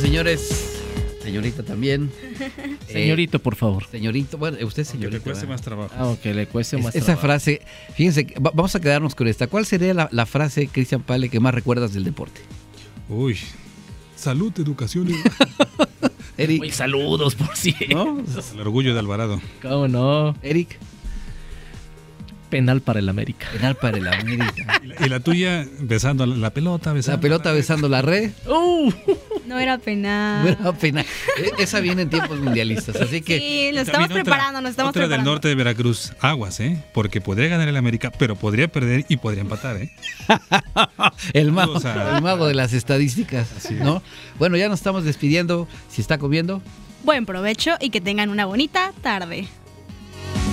señores. Señorita también. Señorito, por favor. Señorito, bueno, usted señorita. Que le cueste más trabajo. Aunque le cueste más Esa trabajo. frase, fíjense, vamos a quedarnos con esta. ¿Cuál sería la frase, Cristian Pale, que más recuerdas del deporte? Uy, salud, educación y... Eric. Uy, saludos, por cierto. ¿No? El orgullo de Alvarado. ¿Cómo no? Eric. Penal para el América. Penal para el América. Y la tuya, besando la pelota, besando. La pelota besando la red. No era penal. Bueno, penal. Esa viene en tiempos mundialistas, así que... Sí, nos estamos preparando, Otra del norte de Veracruz, aguas, porque podría ganar el América, pero podría perder y podría empatar, el mago de las estadísticas, Así ¿no? Bueno, ya nos estamos despidiendo. Si está comiendo... Buen provecho y que tengan una bonita tarde.